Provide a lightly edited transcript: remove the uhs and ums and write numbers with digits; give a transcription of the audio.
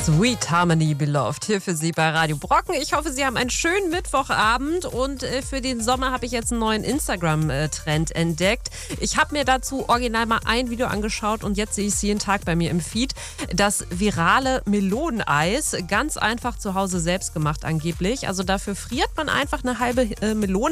Sweet Harmony Beloved hier für Sie bei Radio Brocken. Ich hoffe, Sie haben einen schönen Mittwochabend und für den Sommer habe ich jetzt einen neuen Instagram-Trend entdeckt. Ich habe mir dazu original mal ein Video angeschaut und jetzt sehe ich es jeden Tag bei mir im Feed. Das virale Meloneneis, ganz einfach zu Hause selbst gemacht angeblich. Also dafür friert man einfach eine halbe Melone